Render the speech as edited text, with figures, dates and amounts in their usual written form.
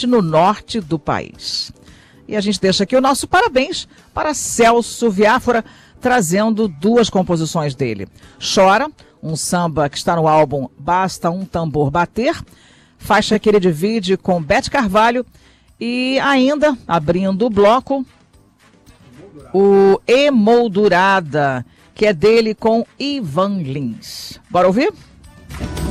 Nordeste, no norte do país. E a gente deixa aqui o nosso parabéns para Celso Viáfora, trazendo duas composições dele. Chora, um samba que está no álbum Basta um Tambor Bater, faixa que ele divide com Bete Carvalho, e ainda, abrindo o bloco, o Emoldurada, que é dele com Ivan Lins. Bora ouvir?